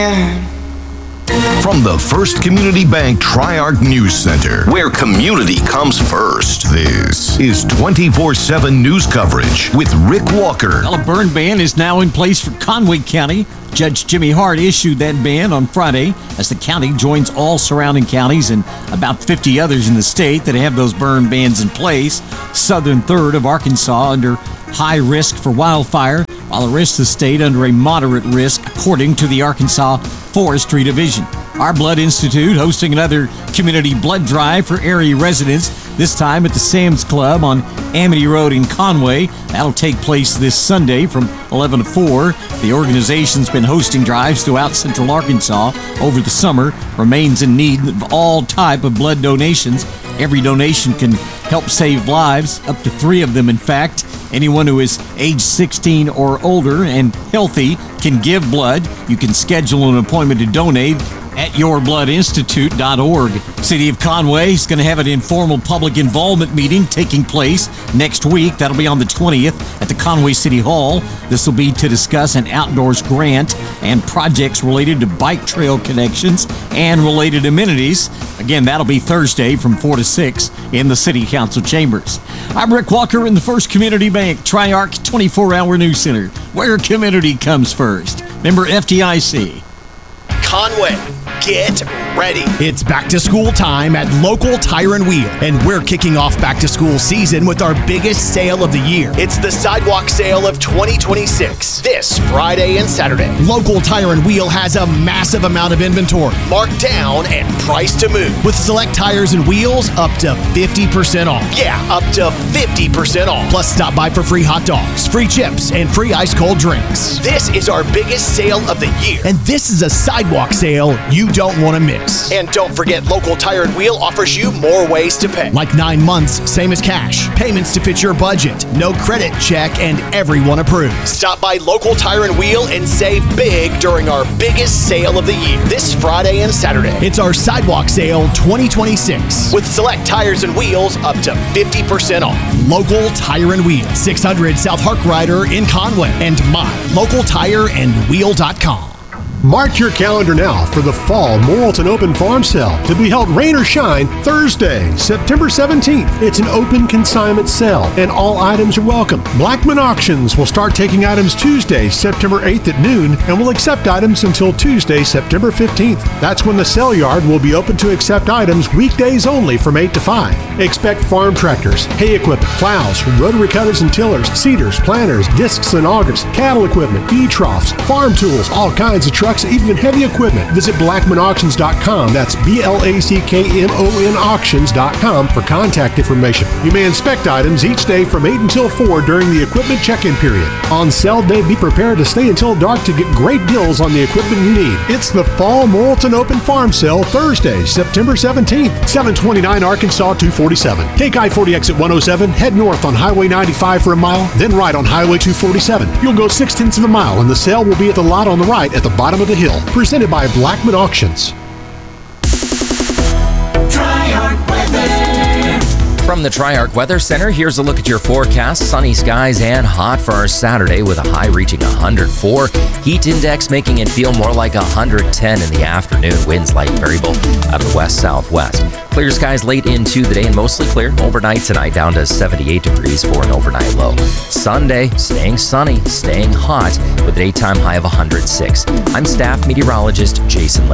From the First Community Bank Tri-Arc News Center, where community comes first, this is 24/7 news coverage with Rick Walker. Well, a burn ban is now in place for Conway County. Judge Jimmy Hart issued that ban on Friday as the county joins all surrounding counties and about 50 others in the state that have those burn bans in place. Southern third of Arkansas under high risk for wildfire, while the rest of the state under a moderate risk, according to the Arkansas Forestry Division. Our Blood Institute hosting another community blood drive for area residents, this time at the Sam's Club on Amity Road in Conway. That'll take place this Sunday from 11 to 4. The organization's been hosting drives throughout central Arkansas over the summer, remains in need of all type of blood donations. Every donation can help save lives, up to 3 of them in fact. Anyone who is age 16 or older and healthy can give blood. You can schedule an appointment to donate at yourbloodinstitute.org. City of Conway is going to have an informal public involvement meeting taking place next week. That'll be on the 20th at the Conway City Hall. This will be to discuss an outdoors grant and projects related to bike trail connections and related amenities. Again, that'll be Thursday from 4 to 6 in the City Council chambers. I'm Rick Walker in the First Community Bank Tri-Arc 24-hour news center, where community comes first. Member FDIC. Conway, get ready. It's back to school time at Local Tire and Wheel, and we're kicking off back to school season with our biggest sale of the year. It's the Sidewalk Sale of 2026, this Friday and Saturday. Local Tire and Wheel has a massive amount of inventory, Marked down and priced to move. with select tires and wheels up to 50% off. Yeah, up to 50% off. Plus, stop by for free hot dogs, free chips, and free ice cold drinks. This is our biggest sale of the year. And this is a sidewalk sale you don't want to miss. And don't forget, Local Tire and Wheel offers you more ways to pay. Like 9 months, same as cash. Payments to fit your budget. No credit check, and everyone approves. Stop by Local Tire and Wheel and save big during our biggest sale of the year, this Friday and Saturday. It's our sidewalk sale 2026. With select tires and wheels up to 50% off. Local Tire and Wheel, 600 South Harkrider in Conway, and mylocaltireandwheel.com. Mark your calendar now for the Fall Morrilton Open Farm Sale to be held rain or shine Thursday, September 17th. It's an open consignment sale and all items are welcome. Blackman Auctions will start taking items Tuesday, September 8th at noon and will accept items until Tuesday, September 15th. That's when the sale yard will be open to accept items weekdays only from 8 to 5. Expect farm tractors, hay equipment, plows, rotary cutters and tillers, seeders, planters, discs and augers, cattle equipment, feed troughs, farm tools, all kinds of trucks, even heavy equipment. Visit blackmanauctions.com. That's BLACKMON auctions.com for contact information. You may inspect items each day from 8 until 4 during the equipment check-in period. On sale day, be prepared to stay until dark to get great deals on the equipment you need. It's the Fall Morrilton Open Farm Sale Thursday, September 17th, 729 Arkansas 247. Take I-40 exit 107, head north on Highway 95 for a mile, then right on Highway 247. You'll go 6/10 of a mile and the sale will be at the lot on the right at the bottom of the hill. Presented by Blackman Auctions. From the Tri-Arc Weather Center, here's a look at your forecast. Sunny skies and hot for our Saturday with a high reaching 104. Heat index making it feel more like 110 in the afternoon. Winds light variable out of the west-southwest. Clear skies late into the day and mostly clear. Overnight tonight down to 78 degrees for an overnight low. Sunday, staying sunny, staying hot with a daytime high of 106. I'm staff meteorologist Jason Lake.